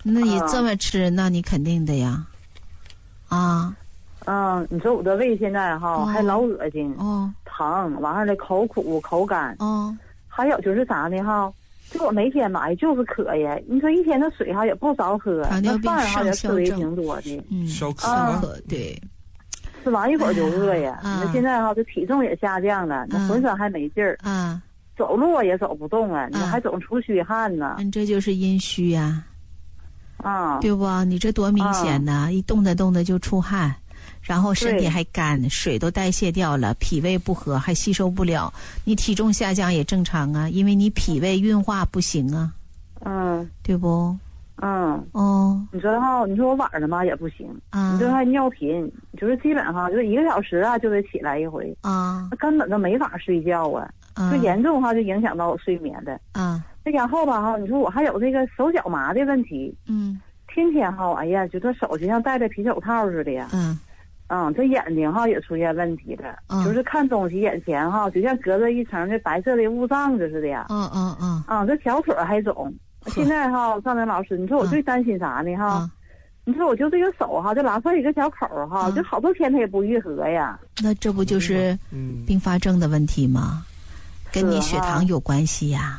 那你这么吃，那你肯定的呀。啊。 你说我的胃现在哈还老恶心，疼，完事的口苦口干，还有就是啥呢哈？就我每天吧，就是渴呀。你说一天的水哈也不少喝，那饭哈也吃的也挺多的。 消渴， 对。 吃完一会儿就饿呀。那现在哈这体重也下降了，那浑身还没劲儿。走路也走不动啊，你还总出虚汗呢。 这就是阴虚呀。对不？你这多明显呢！一动的就出汗。然后身体还干，水都代谢掉了，脾胃不和还吸收不了，你体重下降也正常啊，因为你脾胃运化不行啊。对不？ 你说哈，你说我晚上嘛也不行，你说还尿频，就是基本上就是1个小时啊就得起来一回根本都没法睡觉啊，就严重哈就影响到我睡眠的再然后吧哈，你说我还有这个手脚麻的问题，天天哈，哎呀，觉得手就像戴着皮手套似的呀。这眼睛哈也出现问题了，就是看东西眼前哈，就像隔着一层的白色的雾障似的呀。这小腿还肿。现在哈，赵明老师，你说我最担心啥呢哈？你说我就这个手哈，就拉出一个小口哈，就好多天它也不愈合呀。 那这不就是并发症的问题吗？跟你血糖有关系呀。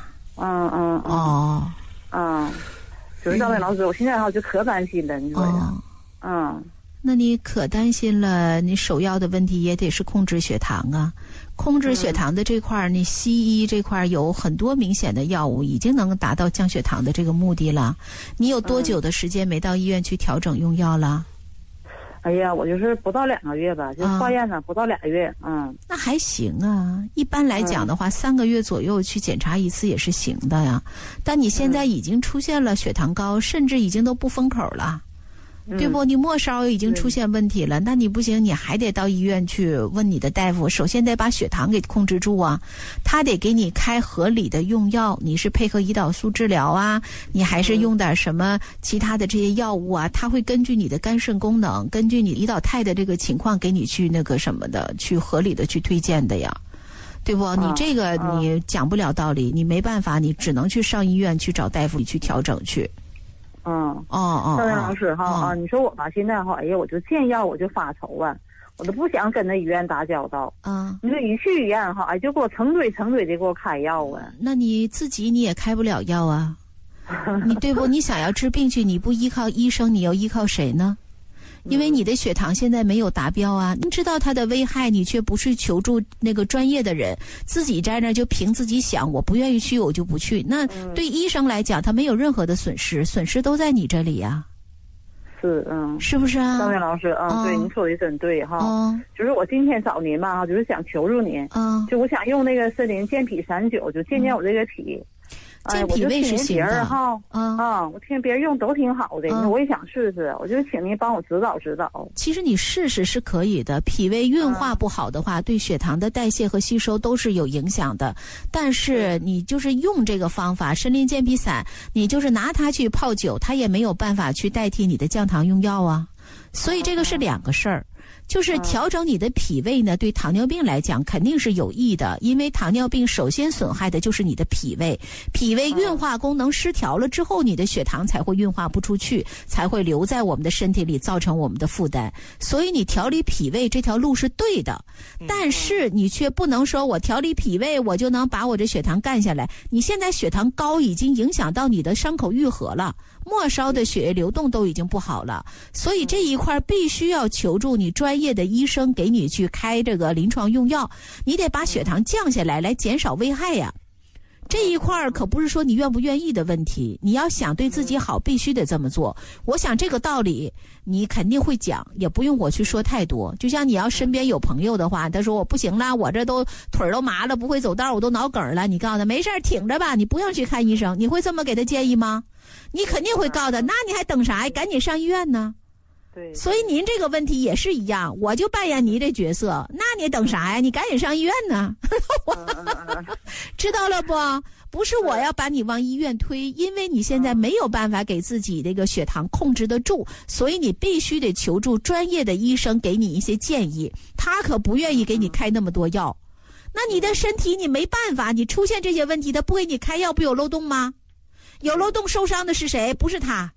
就是赵明老师，我现在哈就可担心了，你说呀。 那你可担心了，你首要的问题也得是控制血糖啊。控制血糖的这块你西医这块有很多明显的药物已经能达到降血糖的这个目的了。你有多久的时间没到医院去调整用药了？ 哎呀，我就是不到2个月吧，就化验了不到2个月。 那还行啊，一般来讲的话，3个月左右去检查一次也是行的呀。但你现在已经出现了血糖高，甚至已经都不封口了。对不？你末梢已经出现问题了，那你不行，你还得到医院去问你的大夫，首先得把血糖给控制住啊，他得给你开合理的用药，你是配合胰岛素治疗啊，你还是用点什么其他的这些药物啊，他会根据你的肝肾功能，根据你胰岛肽的这个情况给你去那个什么的，去合理的去推荐的呀。对不？你这个你讲不了道理，你没办法，你只能去上医院去找大夫，你去调整去。 赵明老师哈你说我吧，现在哈，哎呀，我就见药我就发愁啊，我都不想跟那医院打交道。你说一去医院哈，哎，就给我成堆的给我开药啊。 那你自己你也开不了药啊，你对不？你想要治病去，你不依靠医生，你要依靠谁呢？因为你的血糖现在没有达标啊，你知道它的危害，你却不去求助那个专业的人，自己在那就凭自己想，我不愿意去我就不去。那对医生来讲，他没有任何的损失，损失都在你这里呀。是不是啊？ 赵明老师对，您说的真对哈。就是我今天找您吧，就是想求助您。就我想用那个森林健脾39，就健健我这个脾。 健脾胃是行的我听别人用都挺好的，我也想试试，我就请您帮我指导指导。 其实你试试是可以的，脾胃运化不好的话，对血糖的代谢和吸收都是有影响的。但是你就是用这个方法参苓健脾散，你就是拿它去泡酒，它也没有办法去代替你的降糖用药啊。所以这个是2个事儿。就是调整你的脾胃呢，对糖尿病来讲肯定是有益的，因为糖尿病首先损害的就是你的脾胃，脾胃运化功能失调了之后，你的血糖才会运化不出去，才会留在我们的身体里，造成我们的负担。所以你调理脾胃这条路是对的，但是你却不能说我调理脾胃我就能把我这血糖干下来。你现在血糖高已经影响到你的伤口愈合了，末梢的血液流动都已经不好了，所以这一块必须要求助你专业的医生给你去开这个临床用药，你得把血糖降下来，来减少危害呀。这一块可不是说你愿不愿意的问题，你要想对自己好必须得这么做。我想这个道理你肯定会讲，也不用我去说太多。就像你要身边有朋友的话，他说我不行了，我这都腿都麻了，不会走道，我都脑梗了，你告诉他没事挺着吧，你不用去看医生，你会这么给他建议吗？你肯定会告诉他，那你还等啥呀？赶紧上医院呢。 对， 所以您这个问题也是一样，我就扮演你这角色，那你等啥呀？你赶紧上医院呢。知道了不？不是我要把你往医院推，因为你现在没有办法给自己这个血糖控制得住，所以你必须得求助专业的医生给你一些建议，他可不愿意给你开那么多药。那你的身体你没办法，你出现这些问题他不给你开药，不有漏洞吗？有漏洞受伤的是谁？不是他，